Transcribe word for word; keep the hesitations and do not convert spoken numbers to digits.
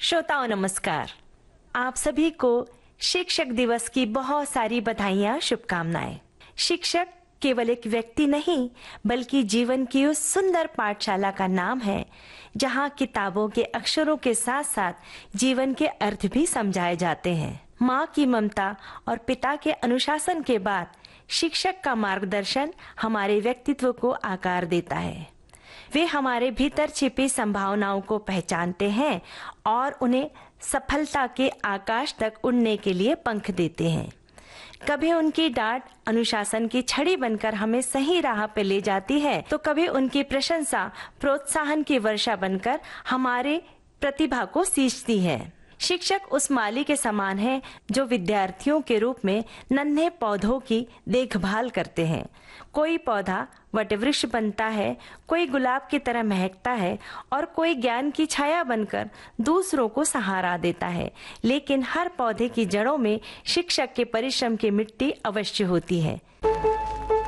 श्रोताओं नमस्कार। आप सभी को शिक्षक दिवस की बहुत सारी बधाइयाँ, शुभकामनाएं। शिक्षक केवल एक व्यक्ति नहीं बल्कि जीवन की उस सुंदर पाठशाला का नाम है जहाँ किताबों के अक्षरों के साथ साथ जीवन के अर्थ भी समझाए जाते हैं। माँ की ममता और पिता के अनुशासन के बाद शिक्षक का मार्गदर्शन हमारे व्यक्तित्व को आकार देता है। वे हमारे भीतर छिपी संभावनाओं को पहचानते हैं और उन्हें सफलता के आकाश तक उड़ने के लिए पंख देते हैं। कभी उनकी डांट अनुशासन की छड़ी बनकर हमें सही राह पे ले जाती है, तो कभी उनकी प्रशंसा प्रोत्साहन की वर्षा बनकर हमारे प्रतिभा को सींचती है। शिक्षक उस माली के समान है जो विद्यार्थियों के रूप में नन्हे पौधों की देखभाल करते हैं। कोई पौधा वटवृक्ष बनता है, कोई गुलाब की तरह महकता है और कोई ज्ञान की छाया बनकर दूसरों को सहारा देता है। लेकिन हर पौधे की जड़ों में शिक्षक के परिश्रम की मिट्टी अवश्य होती है।